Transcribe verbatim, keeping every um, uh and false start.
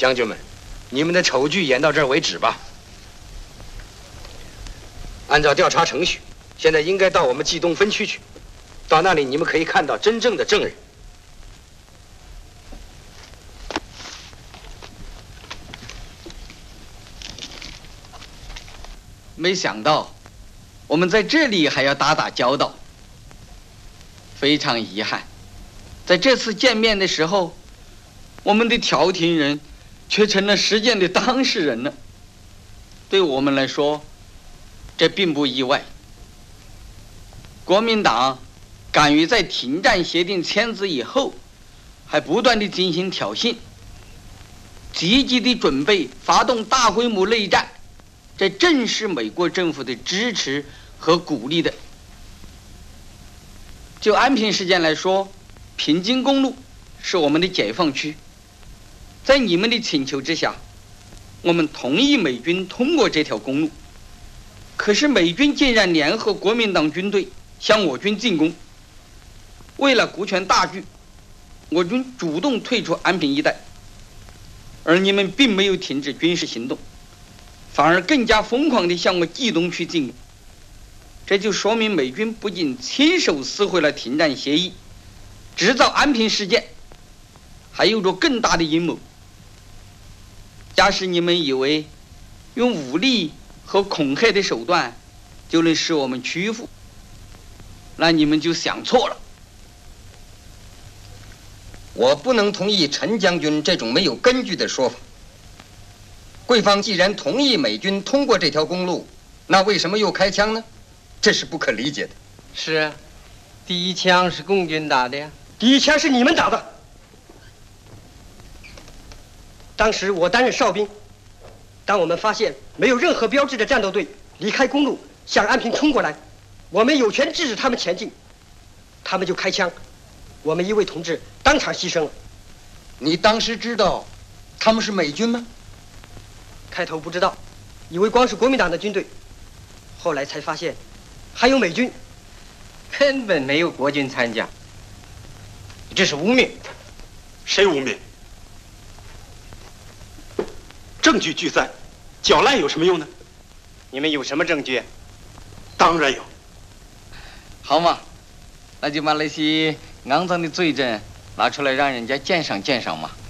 将军们，你们的丑剧演到这儿为止吧。按照调查程序，现在应该到我们冀东分区去，到那里你们可以看到真正的证人。 没想到，我们在这里还要打打交道，非常遗憾，在这次见面的时候，我们的调停人却成了事件的当事人了。对我们来说，这并不意外。国民党敢于在停战协定签字以后，还不断地进行挑衅，积极地准备发动大规模内战。这正是美国政府的支持和鼓励的。就安平事件来说，平津公路是我们的解放区，在你们的请求之下，我们同意美军通过这条公路。可是美军竟然联合国民党军队向我军进攻，为了顾全大局，我军主动退出安平一带，而你们并没有停止军事行动，反而更加疯狂地向我冀东区进攻。这就说明美军不仅亲手撕毁了停战协议，制造安平事件，还有着更大的阴谋。假使你们以为用武力和恐吓的手段就能使我们屈服，那你们就想错了。 我不能同意陈将军这种没有根据的说法。贵方既然同意美军通过这条公路，那为什么又开枪呢？这是不可理解的。 是啊，第一枪是共军打的呀。 第一枪是你们打的。当时我担任哨兵，当我们发现没有任何标志的战斗队离开公路向安平冲过来，我们有权制止他们前进，他们就开枪，我们一位同志当场牺牲了。 你当时知道他们是美军吗？ 开头不知道，以为光是国民党的军队，后来才发现还有美军。 根本没有国军参加，这是污蔑。 谁污蔑？证据俱在，狡赖有什么用呢？ 你们有什么证据？ 当然有。 好嘛，那就把那些肮脏的罪证拿出来，让人家鉴赏鉴赏嘛。